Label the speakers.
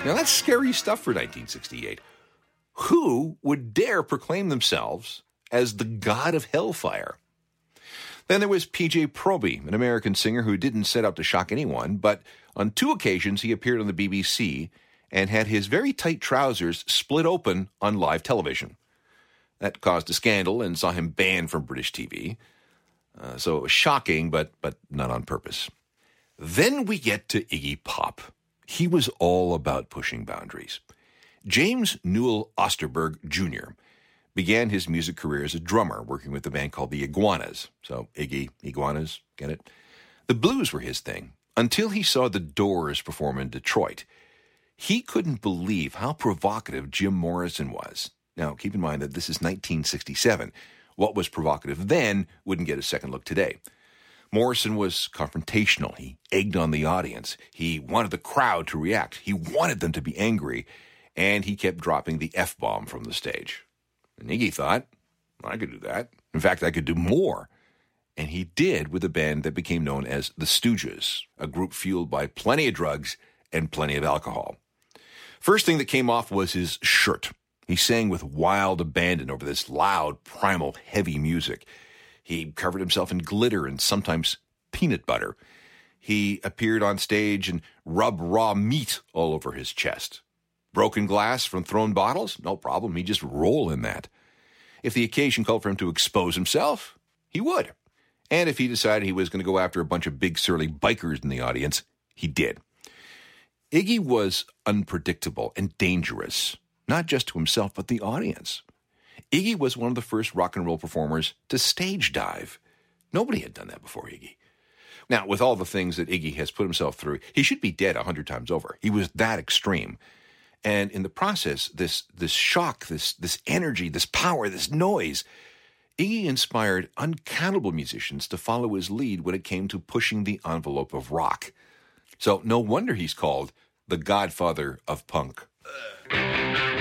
Speaker 1: Now, that's scary stuff for 1968. Who would dare proclaim themselves as the god of hellfire? Then there was P.J. Proby, an American singer who didn't set out to shock anyone, but on 2 occasions he appeared on the BBC and had his very tight trousers split open on live television. That caused a scandal and saw him banned from British TV. So it was shocking, but not on purpose. Then we get to Iggy Pop. He was all about pushing boundaries. James Newell Osterberg Jr. began his music career as a drummer, working with a band called the Iguanas. So Iggy, Iguanas, get it? The blues were his thing, until he saw the Doors perform in Detroit. He couldn't believe how provocative Jim Morrison was. Now, keep in mind that this is 1967. What was provocative then wouldn't get a second look today. Morrison was confrontational. He egged on the audience. He wanted the crowd to react. He wanted them to be angry. And he kept dropping the F-bomb from the stage. And Iggy thought, I could do that. In fact, I could do more. And he did with a band that became known as the Stooges, a group fueled by plenty of drugs and plenty of alcohol. First thing that came off was his shirt. He sang with wild abandon over this loud, primal, heavy music. He covered himself in glitter and sometimes peanut butter. He appeared on stage and rubbed raw meat all over his chest. Broken glass from thrown bottles? No problem. He'd just roll in that. If the occasion called for him to expose himself, he would. And if he decided he was going to go after a bunch of big surly bikers in the audience, he did. Iggy was unpredictable and dangerous, not just to himself, but the audience. Iggy was one of the first rock and roll performers to stage dive. Nobody had done that before Iggy. Now, with all the things that Iggy has put himself through, he should be dead 100 times over. He was that extreme. And in the process, this shock, this energy, this power, this noise, Iggy inspired uncountable musicians to follow his lead when it came to pushing the envelope of rock. So no wonder he's called the godfather of punk.